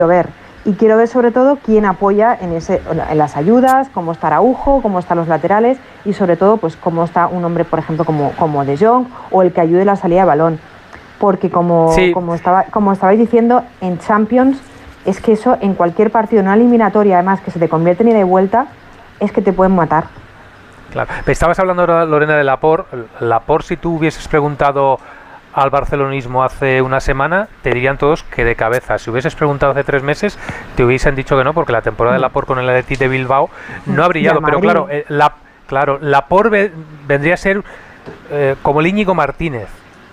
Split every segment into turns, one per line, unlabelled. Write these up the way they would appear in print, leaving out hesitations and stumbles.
ver. Y quiero ver sobre todo quién apoya en las ayudas, cómo está Araujo, cómo están los laterales y sobre todo pues cómo está un hombre, por ejemplo, como De Jong o el que ayude la salida de balón. Porque como estabais diciendo, en Champions es que eso en cualquier partido, en una eliminatoria además que se te convierte en ida y vuelta, es que te pueden matar.
Claro. Estabas hablando ahora, Lorena, de Laporte. Laporte, si tú hubieses preguntado al barcelonismo hace una semana, te dirían todos que de cabeza. Si hubieses preguntado hace 3 meses, te hubiesen dicho que no, porque la temporada de Laporte con el Athletic de Bilbao no ha brillado. Pero Laporte vendría a ser como el Íñigo Martínez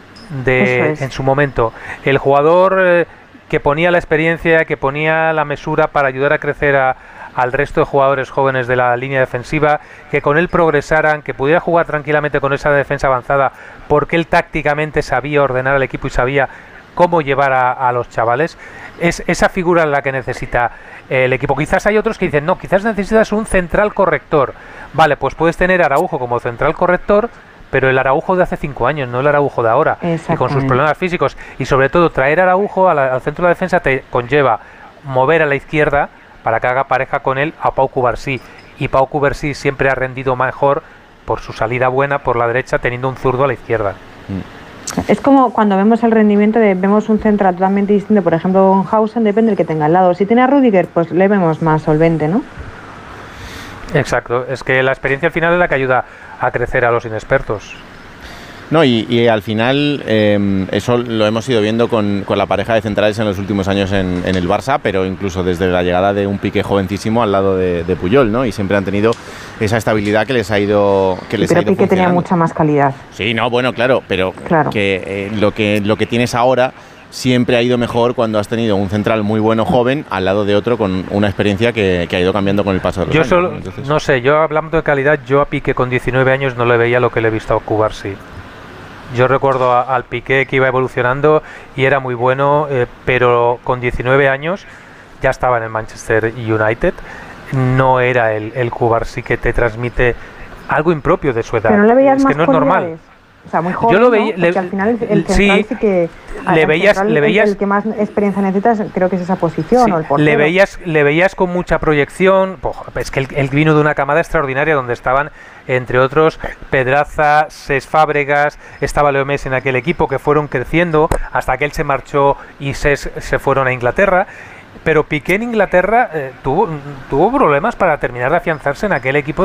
en su momento. El jugador que ponía la experiencia, que ponía la mesura para ayudar a crecer al resto de jugadores jóvenes de la línea defensiva, que con él progresaran, que pudiera jugar tranquilamente con esa defensa avanzada, porque él tácticamente sabía ordenar al equipo y sabía cómo llevar a los chavales. Es esa figura la que necesita el equipo. Quizás hay otros que dicen, no, quizás necesitas un central corrector. Vale, pues puedes tener a Araujo como central corrector, pero el Araujo de hace 5 años, no el Araujo de ahora, y con sus problemas físicos. Y sobre todo, traer a Araujo al centro de la defensa te conlleva mover a la izquierda para que haga pareja con él a Pau Cubarsí. Y Pau Cubarsí siempre ha rendido mejor por su salida buena por la derecha, teniendo un zurdo a la izquierda.
Es como cuando vemos el rendimiento vemos un central totalmente distinto, por ejemplo, con Hausen, depende del que tenga al lado. Si tiene a Rüdiger, pues le vemos más solvente, ¿no?
Exacto, es que la experiencia al final es la que ayuda a crecer a los inexpertos.
No, y al final eso lo hemos ido viendo con la pareja de centrales en los últimos años en el Barça, pero incluso desde la llegada de un Piqué jovencísimo al lado de Puyol, ¿no? Y siempre han tenido esa estabilidad que les ha ido
Pero Piqué tenía mucha más calidad.
Sí, no, bueno, claro, pero que lo que tienes ahora siempre ha ido mejor cuando has tenido un central muy bueno joven al lado de otro con una experiencia que ha ido cambiando con el paso de los años. Entonces,
no sé, yo hablando de calidad, yo a Piqué con 19 años no le veía lo que le he visto a Cubarsí. Yo recuerdo al Piqué que iba evolucionando y era muy bueno, pero con 19 años ya estaba en el Manchester United. No era el Cubarsí que te transmite algo impropio de su edad.
Pero no le veías
es
más
que no es normal.
O sea, muy joven,
yo lo veía,
¿no? Porque al final el central sí que...
Le veías,
el que más experiencia necesitas, creo que es esa posición,
sí,
o el portero.
Le veías con mucha proyección. Es que él vino de una camada extraordinaria donde estaban, entre otros, Pedraza, Cesc Fábregas, estaba Leo Messi en aquel equipo, que fueron creciendo hasta que él se marchó y se fueron a Inglaterra. Pero Piqué en Inglaterra tuvo problemas para terminar de afianzarse en aquel equipo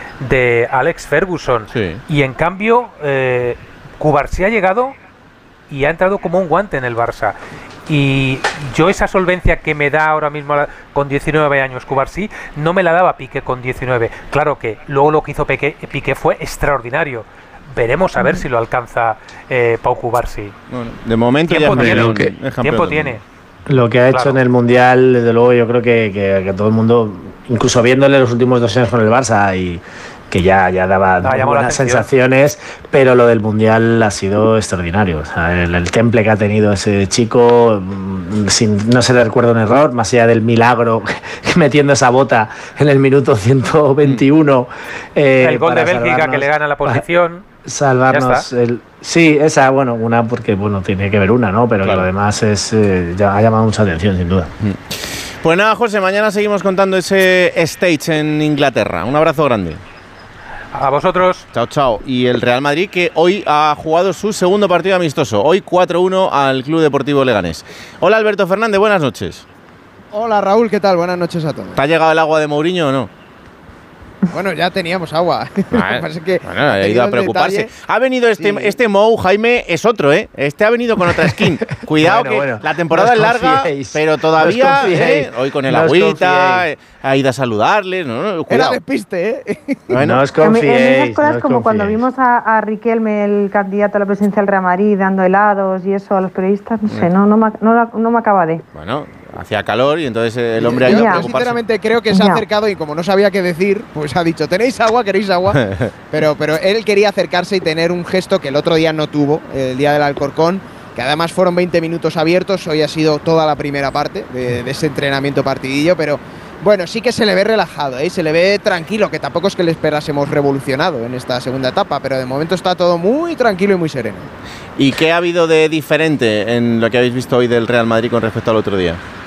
de Alex Ferguson. Sí. Y en cambio, Cubarsí ha llegado y ha entrado como un guante en el Barça. Y yo esa solvencia que me da ahora mismo con 19 años Cubarsí, no me la daba Piqué con 19. Claro que luego lo que hizo Piqué fue extraordinario. Veremos a ver si lo alcanza Pau Cubarsí.
Bueno, de momento
tiempo tiene.
Lo que ha hecho en el Mundial, desde luego, yo creo que todo el mundo, incluso viéndole los últimos 2 años con el Barça, y que ya daba buenas sensaciones, pero lo del Mundial ha sido extraordinario. O sea, el temple que ha tenido ese chico, no se le recuerda un error, más allá del milagro metiendo esa bota en el minuto 121.
El gol de Bélgica que le gana la posición.
Salvarnos sí, esa, bueno, una porque tiene que ver una, ¿no? Pero claro, lo demás ya ha llamado mucha atención, sin duda.
Pues nada, José, mañana seguimos contando ese stage en Inglaterra. Un abrazo grande.
A vosotros.
Chao, chao. Y el Real Madrid, que hoy ha jugado su segundo partido amistoso. Hoy 4-1 al Club Deportivo Leganés. Hola, Alberto Fernández, buenas noches.
Hola, Raúl, ¿qué tal? Buenas noches a todos.
¿Te ha llegado el agua de Mourinho o no?
Bueno, ya teníamos agua.
Ha ido a preocuparse. Detalle. Ha venido este Mou, Jaime, es otro, ¿eh? Este ha venido con otra skin. Cuidado la temporada es larga, pero todavía hoy con el agüita, ha ido a saludarles. No,
era despiste, ¿eh?
No os confiéis.
En esas cosas como cuando vimos a Riquelme, el candidato a la presidencia del Real Madrid, dando helados y eso a los periodistas, no sé, no me acaba de...
Bueno, hacía calor y entonces el hombre ha ido a preocuparse.
Yo sinceramente creo que se ha acercado y como no sabía qué decir, pues ha dicho, ¿tenéis agua? ¿Queréis agua? pero él quería acercarse y tener un gesto que el otro día no tuvo, el día del Alcorcón, que además fueron 20 minutos abiertos, hoy ha sido toda la primera parte de ese entrenamiento partidillo, pero bueno, sí que se le ve relajado, se le ve tranquilo, que tampoco es que le esperásemos revolucionado en esta segunda etapa, pero de momento está todo muy tranquilo y muy sereno.
¿Y qué ha habido de diferente en lo que habéis visto hoy del Real Madrid con respecto al otro día?